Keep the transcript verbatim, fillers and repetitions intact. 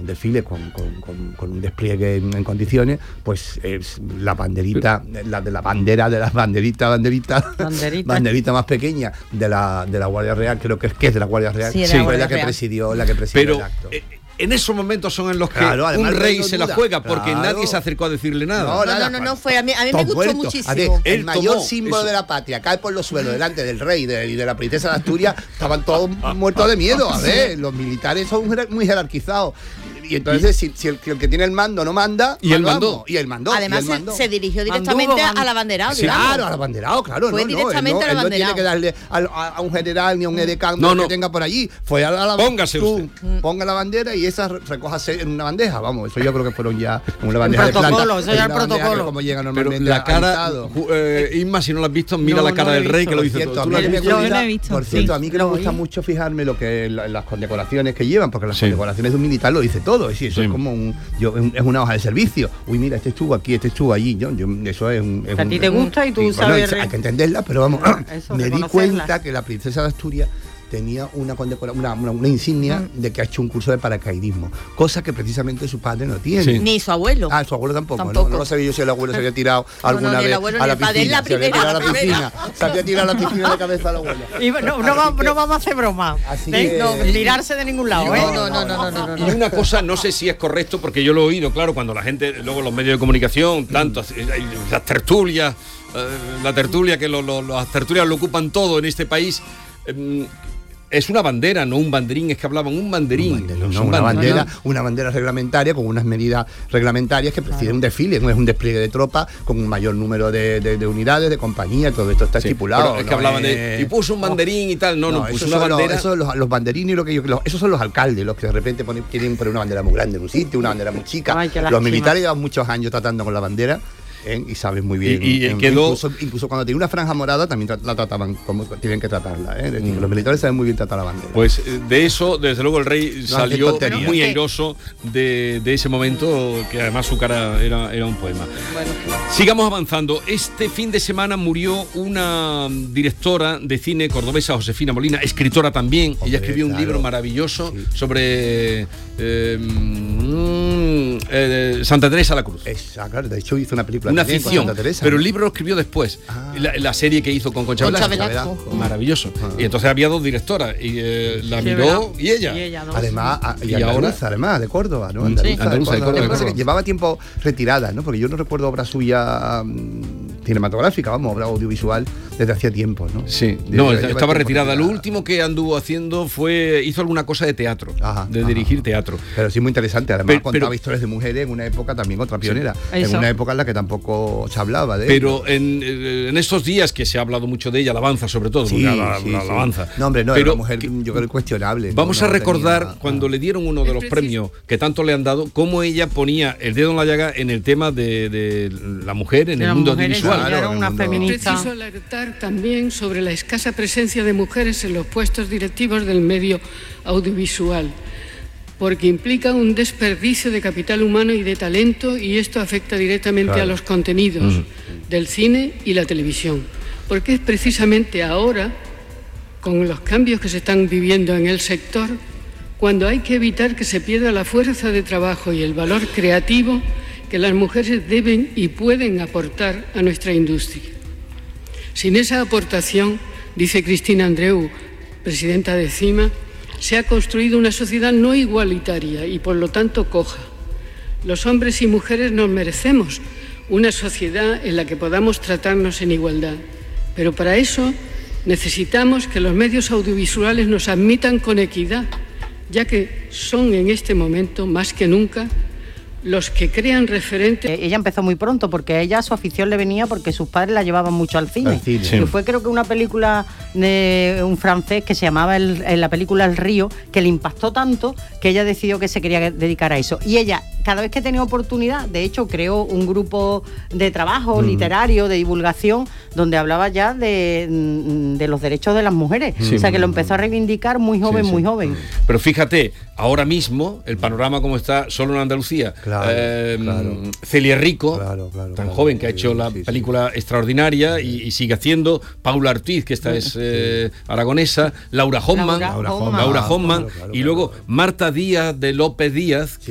desfile con, con, con, con un despliegue en, en condiciones, pues es la banderita, la de la bandera de las banderitas, banderita, banderita, banderita más pequeña de la de la Guardia Real, creo que es que es de la Guardia Real, sí, sí, la, fue la que Real. presidió, la que presidió Pero, el acto. Eh, en esos momentos son en los que claro, un rey no se duda. la juega porque Claro. nadie se acercó a decirle nada. No, no, no, no, fue a mí, a mí me gustó muchísimo. Ver, el Él mayor tomó símbolo eso. de la patria cae por los suelos delante del rey y de, y de la princesa de Asturias, estaban todos muertos de miedo. A ver, los militares son muy jerarquizados. Y entonces, si, si, el, si el que tiene el mando no manda, y él vamos, mandó. Y él mandó. Además, y él mandó. se, se dirigió directamente Manduvo, al abanderado. Sí, digamos. claro, al abanderado, claro. Fue no, directamente no, él al no, él no tiene abanderado. que darle a, a, a un general ni a un edecán no, no. que tenga por allí. Fue a la Póngase tú, usted. Ponga la bandera y esa recójase en una bandeja. Vamos, eso yo creo que fueron ya una bandeja de protocolo, planta. eso ya el una bandeja protocolo. que como llega Pero normalmente la cara, avisado. eh, Isma, si no la has visto, mira No, la no cara lo he del rey visto. que lo Por dice cierto, todo. a ¿Tú mí la has que me visto? Lo gusta- he visto, Por cierto, sí. a mí que me Lo gusta oí. mucho fijarme lo que la- las condecoraciones que llevan, porque las Sí. condecoraciones de un militar lo dice todo. Es decir, eso Sí. es como un, yo, es un- es una hoja de servicio. Uy, mira, este estuvo aquí, este estuvo allí. Yo, yo, eso es un. Es Que a un- ti te gusta y tú sí, bueno, sabes hay que entenderla, pero vamos, Eso, me di reconocerla. cuenta que la princesa de Asturias tenía una condecora, una, una, una insignia Mm. de que ha hecho un curso de paracaidismo, cosa que precisamente su padre no tiene. Sí. Ni su abuelo. Ah, su abuelo tampoco, Tampoco. ¿no? No lo sabía yo si el abuelo se había tirado alguna no, ni el vez abuelo a ni la el padre, piscina. es la Se había tirado a la primera, piscina, se había tirado a la piscina de cabeza al abuelo. Y no, no, Así va- que- no vamos a hacer broma. Así ¿Eh? que- No, tirarse de ningún lado, ¿eh? No, no, no, no, no, no. Y una cosa, no sé si es correcto, porque yo lo he oído, claro, cuando la gente, luego los medios de comunicación, tanto, eh, las tertulias, eh, la tertulia, que lo- lo- las tertulias lo ocupan todo en este país. eh, Es una bandera, no un banderín, es que hablaban un banderín. Un bandera, no, no, son una banderas. bandera, una bandera reglamentaria con unas medidas reglamentarias que preside un desfile, no es un despliegue de tropas con un mayor número de, de- de unidades, de compañías, todo esto está Sí, estipulado. pero es que no hablaban es- de. Y puso un banderín y tal. No, no, puso esos una son los- bandera. esos son los, los banderines, lo que yo, los- esos son los alcaldes, los que de repente ponen, quieren poner una bandera muy grande en un sitio, una bandera muy chica. Ay, qué los lástima. militares llevan muchos años tratando con la bandera. ¿eh? Y saben muy bien. Y- y eh, quedó- incluso, incluso cuando tiene una franja morada también tra- la trataban como tienen que tratarla. ¿eh? Es decir, que Mm. los militares saben muy bien tratar la bandera. Pues eh, de eso, desde luego, el rey hacen salió tonterías. muy ¿Qué? airoso de, de ese momento, que además su cara era, era un poema. Sigamos avanzando. Este fin de semana murió una directora de cine cordobesa, Josefina Molina, escritora también. Hombre, Ella escribió un claro. libro maravilloso Sí. sobre eh, mm, eh, Santa Teresa de la Cruz. Esa, claro, de hecho hizo una película Una también con ficción, Santa Teresa, pero ¿no? el libro lo escribió después. Ah. La, la serie que hizo con Concha, Concha Velasco. Velasco. Maravilloso. Ah. Y entonces había dos directoras, y eh, la Sí, miró ¿verdad? y ella. Y ella, ¿no? Además, a- y, Y andaluza, ahora- además, de Córdoba, ¿no? Sí, Andaluza, andaluza, de Córdoba, de Lo que pasa es que Córdoba. llevaba tiempo retirada, ¿no? Porque yo no recuerdo obra suya mm, cinematográfica, vamos, obra audiovisual desde hacía tiempo, ¿no? Sí, De- no, lleva estaba tiempo retirada. Lo último que anduvo haciendo fue, hizo alguna cosa de teatro, Ajá, de ajá. dirigir teatro. Pero sí muy interesante, además Pero- contaba pero- historias de mujeres en una época también otra pionera, en Eso. una época en la que tampoco se hablaba de Pero en, eh, en estos días que se ha hablado mucho de ella, alabanza sobre todo, Sí, porque la, sí, la sí. alabanza. No, hombre, no, Pero era una mujer, que- yo creo, cuestionable. Vamos no, a no recordar tenía- cuando ah. le dieron uno de los premios que tanto le han dado, cómo ella ponía el dedo en la llaga en el tema de, de la mujer en De el las mundo mujeres, audiovisual. claro, era en el una mundo- feminista. Preciso alertar también sobre la escasa presencia de mujeres en los puestos directivos del medio audiovisual, porque implica un desperdicio de capital humano y de talento, y esto afecta directamente Claro. a los contenidos del cine y la televisión, porque es precisamente ahora, con los cambios que se están viviendo en el sector, cuando hay que evitar que se pierda la fuerza de trabajo y el valor creativo que las mujeres deben y pueden aportar a nuestra industria. Sin esa aportación, dice Cristina Andreu, presidenta de CIMA, se ha construido una sociedad no igualitaria y por lo tanto coja. Los hombres y mujeres nos merecemos una sociedad en la que podamos tratarnos en igualdad, pero para eso necesitamos que los medios audiovisuales nos admitan con equidad, ya que son en este momento más que nunca los que crean referentes. Eh, Ella empezó muy pronto porque a ella su afición le venía porque sus padres la llevaban mucho al cine. Al cine. Sí. Y fue creo que una película de un francés que se llamaba el, en la película El Río, que le impactó tanto que ella decidió que se quería dedicar a eso. Y ella, cada vez que tenía oportunidad, de hecho creó un grupo de trabajo Mm. literario, de divulgación, donde hablaba ya de, de los derechos de las mujeres. Sí. O sea que lo empezó a reivindicar muy joven, Sí, sí. muy joven. Pero fíjate, ahora mismo, el panorama como está solo en Andalucía, Claro, eh, claro. Celia Rico, Claro, claro, tan claro. joven que ha hecho Sí, la sí, sí. película extraordinaria y, y sigue haciendo, Paula Ortiz, que esta es eh, aragonesa, Laura Hoffman, Laura Laura Hoffman. Laura Hoffman, Claro, claro, y luego claro. Marta Díaz de López Díaz,